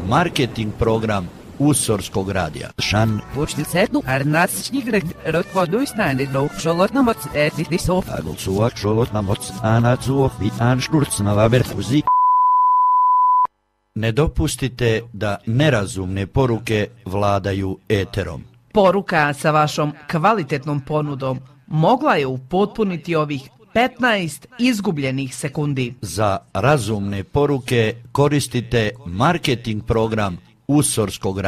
marketing program Usorskog radija. Šan. Počnicetu arnatsnigret rotvoduisnäänit louksolotnamots etitisov. Agolsuak solotnamots anatsuov i anšturcnavaberfuzi. Ne dopustite da nerazumne poruke vladaju eterom. Poruka sa vašom kvalitetnom ponudom mogla je upotpuniti ovih 15 izgubljenih sekundi. Za razumne poruke koristite marketing program Usorskog radija.